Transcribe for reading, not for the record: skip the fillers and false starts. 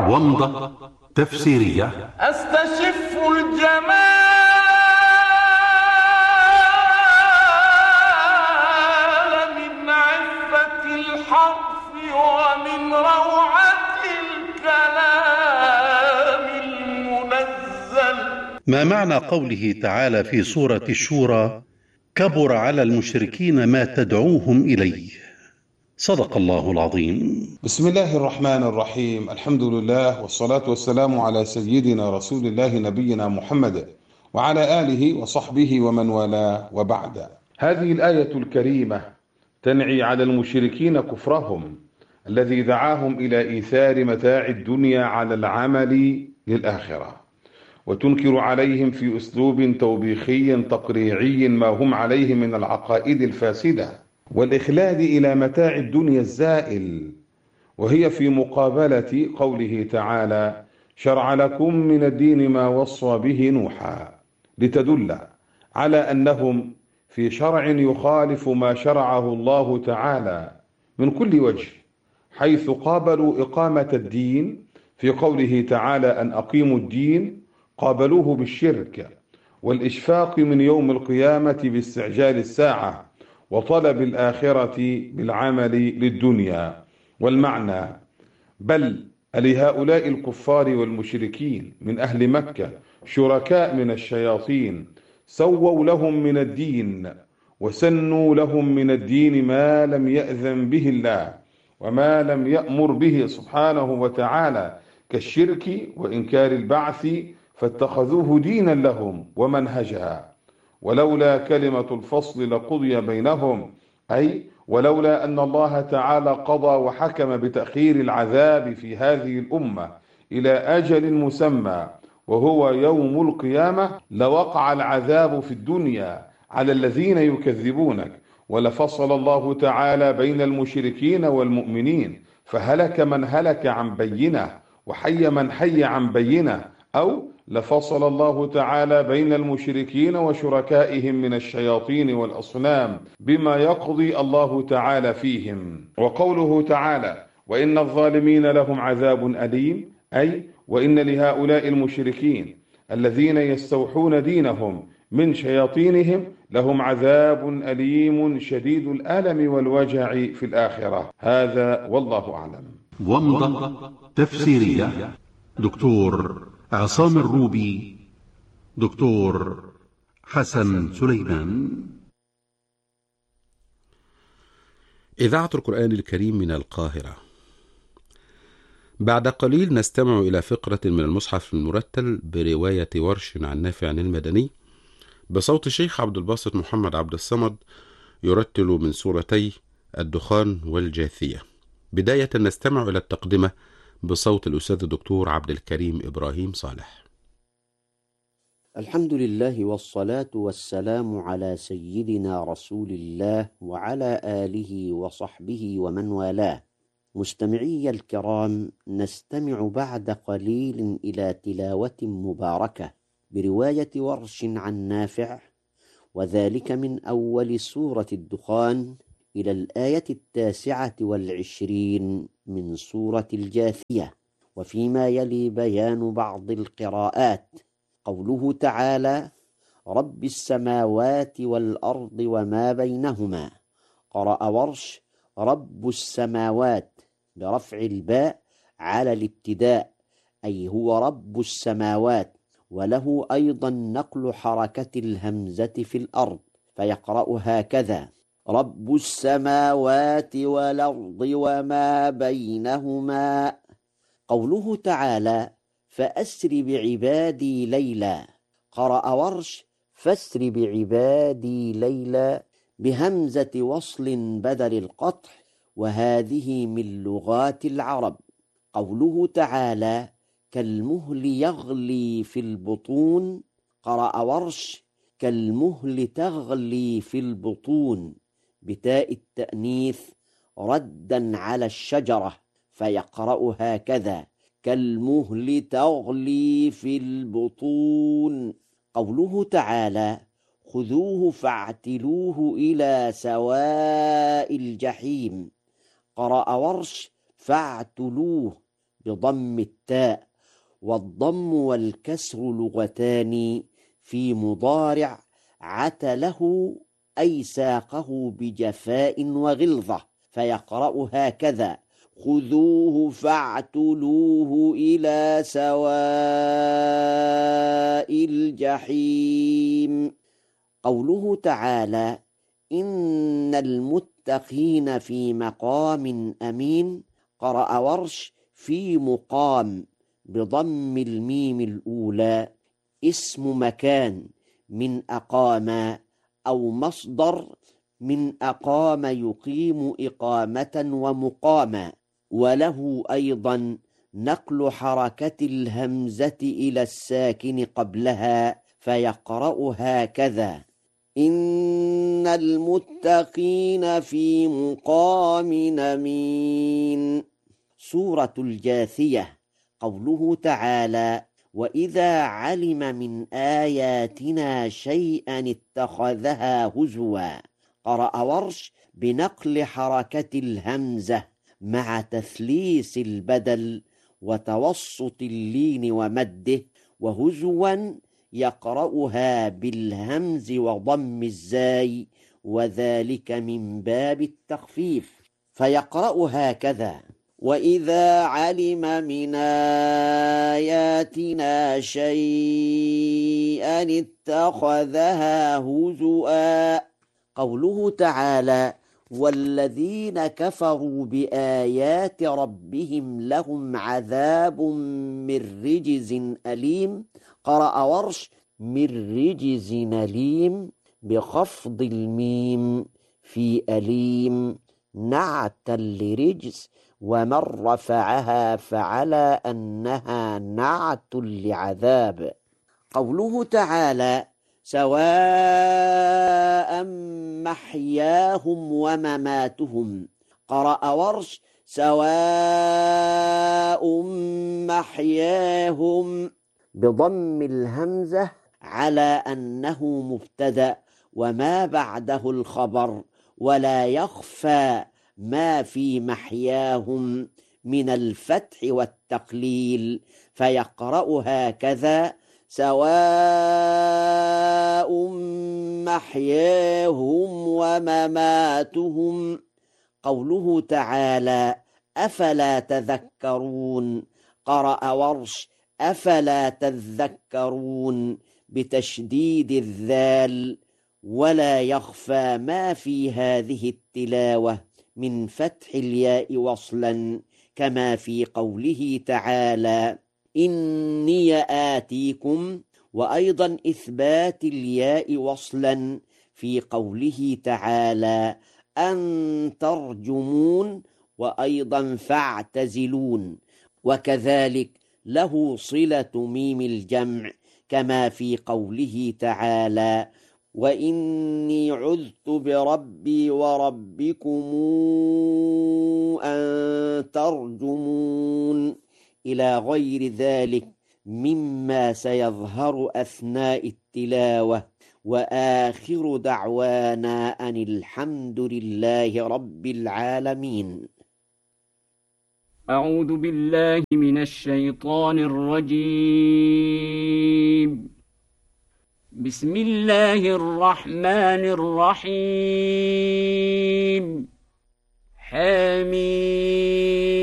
ومضة تفسيرية. أستشف الجمال من عفة الحرف ومن روعة الكلام المنزل. ما معنى قوله تعالى في سورة الشورى: كبر على المشركين ما تدعوهم إليه؟ صدق الله العظيم. بسم الله الرحمن الرحيم. الحمد لله والصلاة والسلام على سيدنا رسول الله نبينا محمد وعلى آله وصحبه ومن والاه، وبعد. هذه الآية الكريمة تنعي على المشركين كفرهم الذي دعاهم إلى إيثار متاع الدنيا على العمل للآخرة، وتنكر عليهم في أسلوب توبيخي تقريعي ما هم عليه من العقائد الفاسدة والإخلاد إلى متاع الدنيا الزائل، وهي في مقابلة قوله تعالى: شرع لكم من الدين ما وصى به نوحا، لتدل على أنهم في شرع يخالف ما شرعه الله تعالى من كل وجه، حيث قابلوا إقامة الدين في قوله تعالى أن أقيموا الدين، قابلوه بالشرك والإشفاق من يوم القيامة باستعجال الساعة وطلب الآخرة بالعمل للدنيا. والمعنى: بل لهؤلاء الكفار والمشركين من أهل مكة شركاء من الشياطين سووا لهم من الدين وسنوا لهم من الدين ما لم يأذن به الله وما لم يأمر به سبحانه وتعالى كالشرك وإنكار البعث، فاتخذوه دينا لهم ومنهجا. ولولا كلمة الفصل لقضي بينهم، أي ولولا أن الله تعالى قضى وحكم بتأخير العذاب في هذه الأمة إلى أجل مسمى وهو يوم القيامة، لوقع العذاب في الدنيا على الذين يكذبونك، ولفصل الله تعالى بين المشركين والمؤمنين، فهلك من هلك عن بينة وحي من حي عن بينة، أو لفصل الله تعالى بين المشركين وشركائهم من الشياطين والأصنام بما يقضي الله تعالى فيهم. وقوله تعالى: وإن الظالمين لهم عذاب أليم، أي وإن لهؤلاء المشركين الذين يستوحون دينهم من شياطينهم لهم عذاب أليم شديد الألم والوجع في الآخرة. هذا والله أعلم. ومضة تفسيرية. دكتور عصام الروبي، دكتور حسن سليمان. إذاعة القرآن الكريم من القاهرة. بعد قليل نستمع إلى فقرة من المصحف المرتل برواية ورش عن نافع المدني بصوت الشيخ عبد الباسط محمد عبد الصمد، يرتل من سورتي الدخان والجاثية. بداية نستمع إلى التقدمة بصوت الأستاذ الدكتور عبد الكريم إبراهيم صالح. الحمد لله والصلاة والسلام على سيدنا رسول الله وعلى آله وصحبه ومن والاه. مستمعي الكرام، نستمع بعد قليل إلى تلاوة مباركة برواية ورش عن نافع، وذلك من أول سورة الدخان إلى الآية 29 من سورة الجاثية. وفيما يلي بيان بعض القراءات. قوله تعالى: رب السماوات والأرض وما بينهما. قرأ ورش: رب السماوات برفع الباء على الابتداء، أي هو رب السماوات، وله أيضا نقل حركة الهمزة في الأرض فيقرأ هكذا: رب السماوات والأرض وما بينهما. قوله تعالى: فأسر بعبادي ليلا. قرأ ورش: فاسر بعبادي ليلا بهمزة وصل بدل القطع، وهذه من لغات العرب. قوله تعالى: كالمهل يغلي في البطون. قرأ ورش: كالمهل تغلي في البطون بتاء التأنيث ردا على الشجرة فيقرأ هكذا: كالمهل تغلي في البطون. قوله تعالى: خذوه فاعتلوه إلى سواء الجحيم. قرأ ورش: فاعتلوه بضم التاء، والضم والكسر لغتان في مضارع عتله أي ساقه بجفاء وغلظة، فيقرأ هكذا: خذوه فاعتلوه إلى سواء الجحيم. قوله تعالى: إن المتقين في مقام أمين، قرأ ورش في مقام بضم الميم الأولى، اسم مكان من أقام، أو مصدر من أقام يقيم إقامة ومقاما. وله أيضا نقل حركة الهمزة إلى الساكن قبلها، فيقرأ هكذا: إن المتقين في مقام أمين. سورة الجاثية. قوله تعالى: وإذا علم من آياتنا شيئا اتخذها هزوا، قرأ ورش بنقل حركة الهمزة مع تثليث البدل وتوسط اللين ومده، وهزوا يقرأها بالهمز وضم الزاي، وذلك من باب التخفيف، فيقرأ هكذا: وإذا علم من آياتنا شيئا اتخذها هزؤا. قوله تعالى: والذين كفروا بآيات ربهم لهم عذاب من رجز أليم، قرأ ورش من رجز أليم بخفض الميم في أليم نعتا لرجز، ومن رفعها فعلى أنها نعت لعذاب. قوله تعالى: سواء محياهم ومماتهم، قرأ ورش سواء محياهم بضم الهمزة على أنه مبتدأ وما بعده الخبر، ولا يخفى ما في محياهم من الفتح والتقليل، فيقرأ هكذا: سواء محياهم ومماتهم. قوله تعالى: أفلا تذكرون، قرأ ورش أفلا تذكرون بتشديد الذال، ولا يخفى ما في هذه التلاوة من فتح الياء وصلا، كما في قوله تعالى: إني آتيكم، وأيضا إثبات الياء وصلا في قوله تعالى: أن ترجمون، وأيضا فاعتزلون، وكذلك له صلة ميم الجمع كما في قوله تعالى: وإني عذت بربي وربكم أن ترجمون، إلى غير ذلك مما سيظهر أثناء التلاوة. وآخر دعوانا أن الحمد لله رب العالمين. أعوذ بالله من الشيطان الرجيم. بسم الله الرحمن الرحيم. حميم.